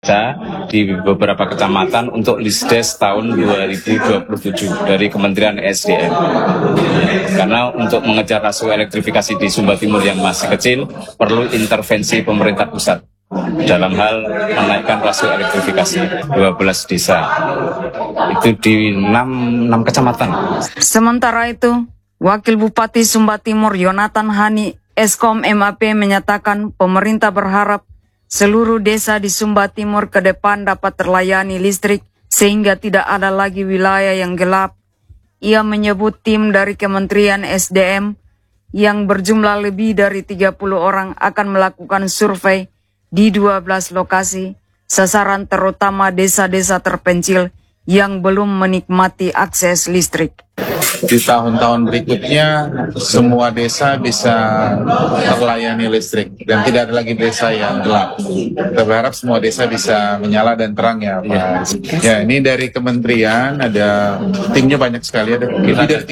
di beberapa kecamatan untuk Lisdes tahun 2027 dari Kementerian SDM. Karena untuk mengejar rasio elektrifikasi di Sumba Timur yang masih kecil, perlu intervensi pemerintah pusat dalam hal menaikkan rasio elektrifikasi 12 desa. Itu di 6 kecamatan. Sementara itu, Wakil Bupati Sumba Timur Yonatan Hani Eskom MAP menyatakan pemerintah berharap seluruh desa di Sumba Timur ke depan dapat terlayani listrik sehingga tidak ada lagi wilayah yang gelap. Ia menyebut tim dari Kementerian SDM yang berjumlah lebih dari 30 orang akan melakukan survei di 12 lokasi, sasaran terutama desa-desa terpencil yang belum menikmati akses listrik. Di tahun-tahun berikutnya semua desa bisa terlayani listrik dan tidak ada lagi desa yang gelap. Kita berharap semua desa bisa menyala dan terang ya Pak. Ya, ini dari kementerian ada timnya banyak sekali, ada lebih dari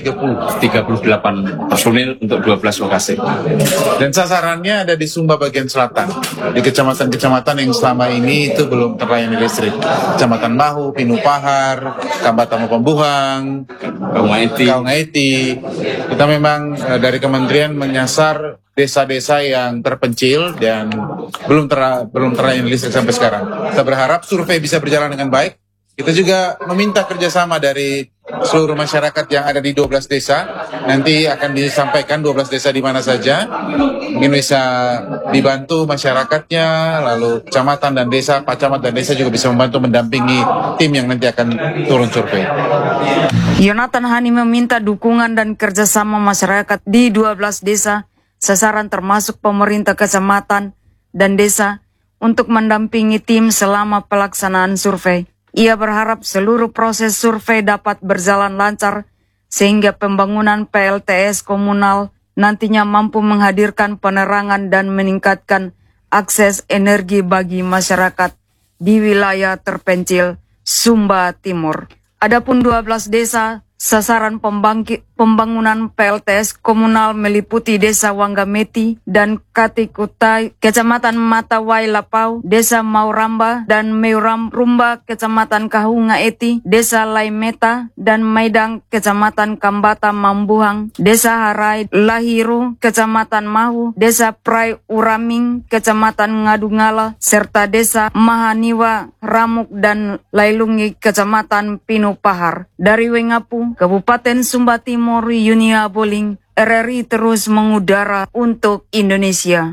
38 personil untuk 12 lokasi. Dan sasarannya ada di Sumba bagian selatan, di kecamatan-kecamatan yang selama ini itu belum terlayani listrik. Kecamatan Mahu, Pinupahar, Kambatamu Pembuhang, Kaungaiti. Kita memang dari kementerian menyasar desa-desa yang terpencil dan belum terlayani listrik sampai sekarang. Kita berharap survei bisa berjalan dengan baik. Kita juga meminta kerjasama dari seluruh masyarakat yang ada di 12 desa. Nanti akan disampaikan 12 desa di mana saja. Mungkin bisa dibantu masyarakatnya, lalu kecamatan dan desa, Pak Camat dan desa juga bisa membantu mendampingi tim yang nanti akan turun survei. Yonatan Hani meminta dukungan dan kerjasama masyarakat di 12 desa, sasaran termasuk pemerintah kecamatan dan desa, untuk mendampingi tim selama pelaksanaan survei. Ia berharap seluruh proses survei dapat berjalan lancar sehingga pembangunan PLTS komunal nantinya mampu menghadirkan penerangan dan meningkatkan akses energi bagi masyarakat di wilayah terpencil Sumba Timur. Adapun 12 desa sasaran pembangunan PLTS komunal meliputi Desa Wanggameti dan Katikutai, Kecamatan Matawai Lapau, Desa Mauramba dan Meurumba, Kecamatan Kahungaeti, Desa Laimeta dan Maidang, Kecamatan Kambata Mambuhang, Desa Harai Lahiru, Kecamatan Mahu, Desa Prai Uraming, Kecamatan Ngadungala, serta Desa Mahaniwa, Ramuk dan Lailungi, Kecamatan Pinupahar. Dari Wengapu, Kabupaten Sumba Timur, Yunia Boling, RRI terus mengudara untuk Indonesia.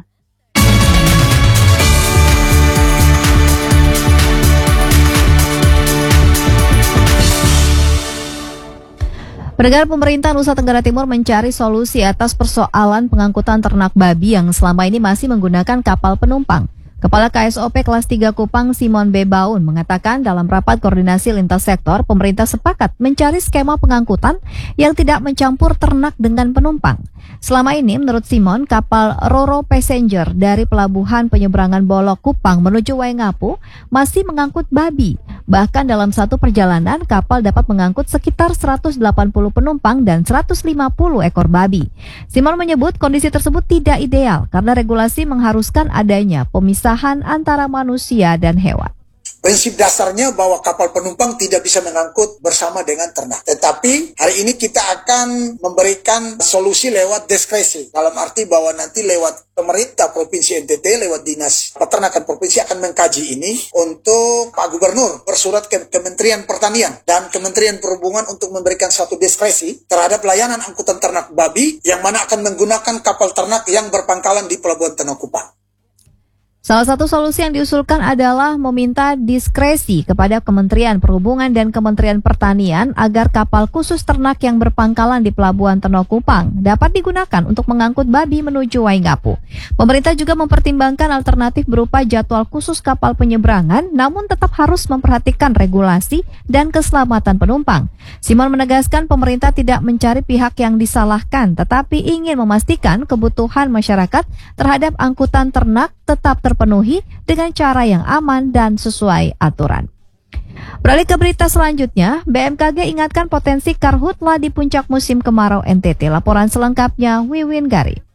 Pendengar, pemerintah Nusa Tenggara Timur mencari solusi atas persoalan pengangkutan ternak babi yang selama ini masih menggunakan kapal penumpang. Kepala KSOP kelas 3 Kupang Simon B. Baun mengatakan dalam rapat koordinasi lintas sektor, pemerintah sepakat mencari skema pengangkutan yang tidak mencampur ternak dengan penumpang. Selama ini, menurut Simon, kapal Roro Passenger dari Pelabuhan Penyeberangan Bolok Kupang menuju Waingapu masih mengangkut babi. Bahkan dalam satu perjalanan, kapal dapat mengangkut sekitar 180 penumpang dan 150 ekor babi. Simon menyebut kondisi tersebut tidak ideal karena regulasi mengharuskan adanya pemisahan antara manusia dan hewan. Prinsip dasarnya bahwa kapal penumpang tidak bisa mengangkut bersama dengan ternak. Tetapi hari ini kita akan memberikan solusi lewat diskresi. Dalam arti bahwa nanti lewat pemerintah Provinsi NTT, lewat Dinas Peternakan Provinsi akan mengkaji ini untuk Pak Gubernur bersurat ke Kementerian Pertanian dan Kementerian Perhubungan untuk memberikan satu diskresi terhadap layanan angkutan ternak babi yang mana akan menggunakan kapal ternak yang berpangkalan di Pelabuhan Tanjung Kupang. Salah satu solusi yang diusulkan adalah meminta diskresi kepada Kementerian Perhubungan dan Kementerian Pertanian agar kapal khusus ternak yang berpangkalan di Pelabuhan Tanjung Kupang dapat digunakan untuk mengangkut babi menuju Waingapu. Pemerintah juga mempertimbangkan alternatif berupa jadwal khusus kapal penyeberangan, namun tetap harus memperhatikan regulasi dan keselamatan penumpang. Simon menegaskan pemerintah tidak mencari pihak yang disalahkan, tetapi ingin memastikan kebutuhan masyarakat terhadap angkutan ternak tetap terpenuhi dengan cara yang aman dan sesuai aturan. Beralih ke berita selanjutnya, BMKG ingatkan potensi karhutla di puncak musim kemarau NTT. Laporan selengkapnya Wiwin Gari.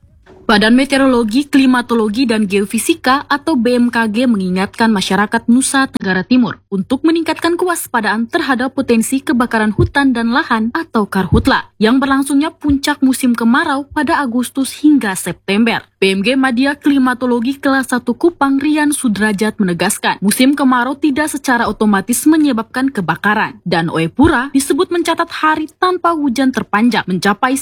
Badan Meteorologi, Klimatologi, dan Geofisika atau BMKG mengingatkan masyarakat Nusa Tenggara Timur untuk meningkatkan kewaspadaan terhadap potensi kebakaran hutan dan lahan atau karhutla yang berlangsungnya puncak musim kemarau pada Agustus hingga September. BMG Madya Klimatologi kelas 1 Kupang Rian Sudrajat menegaskan musim kemarau tidak secara otomatis menyebabkan kebakaran dan Oepura disebut mencatat hari tanpa hujan terpanjang mencapai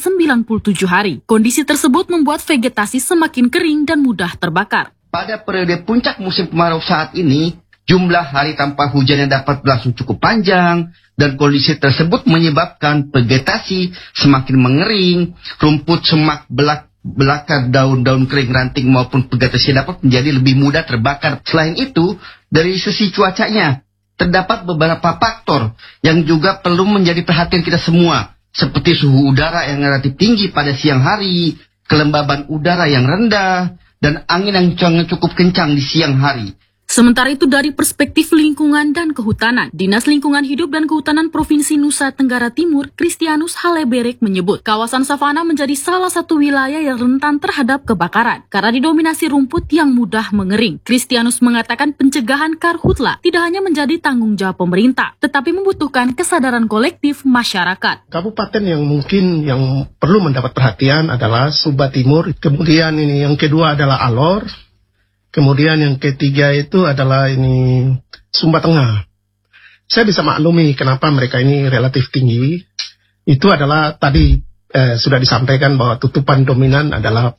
97 hari. Kondisi tersebut membuat vegetasi semakin kering dan mudah terbakar. Pada periode puncak musim kemarau saat ini, jumlah hari tanpa hujan yang dapat berlangsung cukup panjang, dan kondisi tersebut menyebabkan vegetasi semakin mengering, rumput semak belakar daun-daun kering ranting maupun vegetasi dapat menjadi lebih mudah terbakar. Selain itu, dari sisi cuacanya, terdapat beberapa faktor yang juga perlu menjadi perhatian kita semua, seperti suhu udara yang relatif tinggi pada siang hari, kelembaban udara yang rendah, dan angin yang cukup kencang di siang hari. Sementara itu dari perspektif lingkungan dan kehutanan, Dinas Lingkungan Hidup dan Kehutanan Provinsi Nusa Tenggara Timur, Kristianus Haleberek menyebut kawasan savana menjadi salah satu wilayah yang rentan terhadap kebakaran karena didominasi rumput yang mudah mengering. Kristianus mengatakan pencegahan karhutla tidak hanya menjadi tanggung jawab pemerintah, tetapi membutuhkan kesadaran kolektif masyarakat. Kabupaten yang mungkin yang perlu mendapat perhatian adalah Sumba Timur, kemudian ini yang kedua adalah Alor, kemudian yang ketiga itu adalah ini Sumba Tengah. Saya bisa maklumi kenapa mereka ini relatif tinggi. Itu adalah tadi sudah disampaikan bahwa tutupan dominan adalah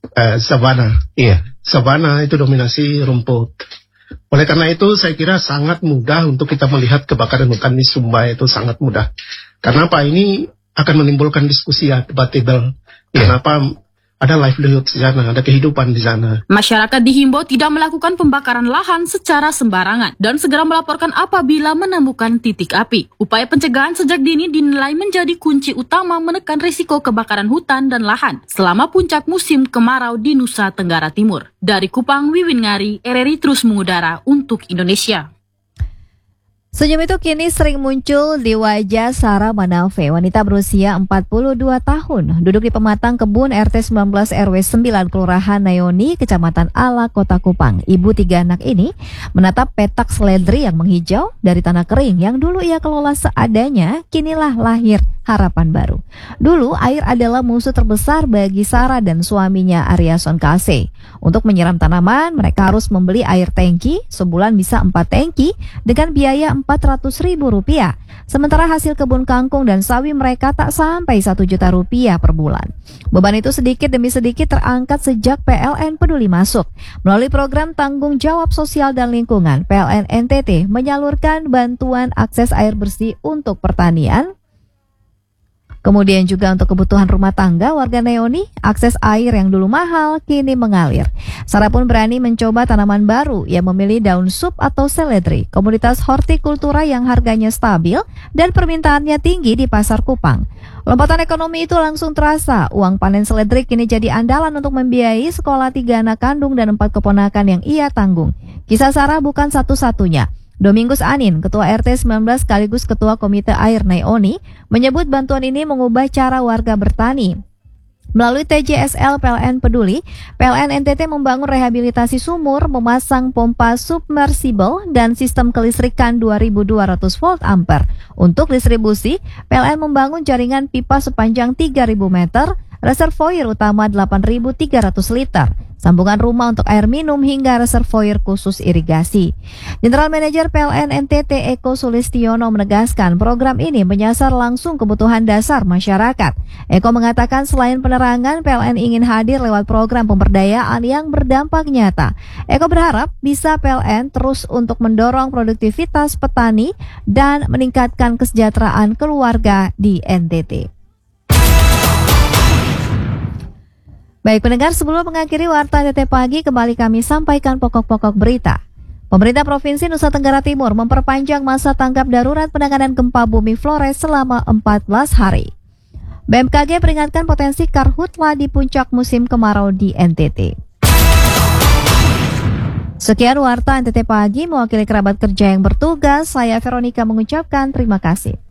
savana. Savana itu dominasi rumput. Oleh karena itu saya kira sangat mudah untuk kita melihat kebakaran hutan di Sumba itu sangat mudah. Karena apa, ini akan menimbulkan diskusi ya, debatable. Kenapa? Ada livelihood di sana, ada kehidupan di sana. Masyarakat dihimbau tidak melakukan pembakaran lahan secara sembarangan dan segera melaporkan apabila menemukan titik api. Upaya pencegahan sejak dini dinilai menjadi kunci utama menekan risiko kebakaran hutan dan lahan selama puncak musim kemarau di Nusa Tenggara Timur. Dari Kupang, Wiwin Ngari, RRI terus mengudara untuk Indonesia. Senyum itu kini sering muncul di wajah Sarah Manafe, wanita berusia 42 tahun, duduk di pematang kebun RT 19 RW 9 Kelurahan Nayoni, Kecamatan Ala, Kota Kupang. Ibu 3 anak ini menatap petak seledri yang menghijau dari tanah kering yang dulu ia kelola seadanya, kinilah lahir harapan baru. Dulu air adalah musuh terbesar bagi Sarah dan suaminya Aryason Kase. Untuk menyiram tanaman, mereka harus membeli air tangki, sebulan bisa 4 tangki dengan biaya Rp400.000. Sementara hasil kebun kangkung dan sawi mereka tak sampai Rp1 juta per bulan. Beban itu sedikit demi sedikit terangkat sejak PLN Peduli masuk. Melalui program Tanggung Jawab Sosial dan Lingkungan, PLN NTT menyalurkan bantuan akses air bersih untuk pertanian. Kemudian juga untuk kebutuhan rumah tangga warga Nayoni, akses air yang dulu mahal kini mengalir. Sarah pun berani mencoba tanaman baru yang memilih daun sup atau seledri, komoditas hortikultura yang harganya stabil dan permintaannya tinggi di pasar Kupang. Lompatan ekonomi itu langsung terasa. Uang panen seledri kini jadi andalan untuk membiayai sekolah 3 anak kandung dan 4 keponakan yang ia tanggung. Kisah Sarah bukan satu-satunya. Domingus Anin, Ketua RT 19 sekaligus Ketua Komite Air Nayoni, menyebut bantuan ini mengubah cara warga bertani. Melalui TJSL PLN Peduli, PLN NTT membangun rehabilitasi sumur, memasang pompa submersible dan sistem kelistrikan 2200 volt ampere. Untuk distribusi, PLN membangun jaringan pipa sepanjang 3000 meter, reservoir utama 8.300 liter, sambungan rumah untuk air minum hingga reservoir khusus irigasi. General Manager PLN NTT Eko Sulistiono menegaskan program ini menyasar langsung kebutuhan dasar masyarakat. Eko mengatakan selain penerangan, PLN ingin hadir lewat program pemberdayaan yang berdampak nyata. Eko berharap bisa PLN terus untuk mendorong produktivitas petani dan meningkatkan kesejahteraan keluarga di NTT. Baik pendengar, sebelum mengakhiri Warta NTT Pagi, kembali kami sampaikan pokok-pokok berita. Pemerintah Provinsi Nusa Tenggara Timur memperpanjang masa tanggap darurat penanganan gempa bumi Flores selama 14 hari. BMKG peringatkan potensi karhutla di puncak musim kemarau di NTT. Sekian Warta NTT Pagi, mewakili kerabat kerja yang bertugas, saya Veronica mengucapkan terima kasih.